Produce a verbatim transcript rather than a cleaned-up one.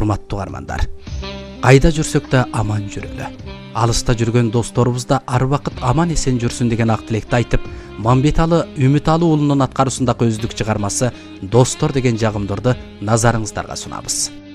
урматтуу каармандар. Кайда жүрсөк да аман жүрөлү. Алыста жүргөн досторубуз да ар убакыт аман эсен жүрсүн деген ак тилекти айтып, Мамбеталы Үмүталы уулунун аткаруусундагы өздүк чыгармасы «Достор» деген жагымдарды назарыңыздарга сунабыз.